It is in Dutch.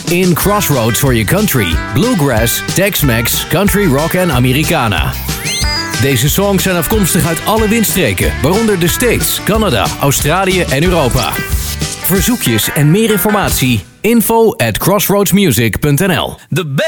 In Crossroads for your country, bluegrass, Tex-Mex, country rock en Americana. Deze songs zijn afkomstig uit alle windstreken, waaronder de States, Canada, Australië en Europa. Verzoekjes en meer informatie, info@crossroadsmusic.nl.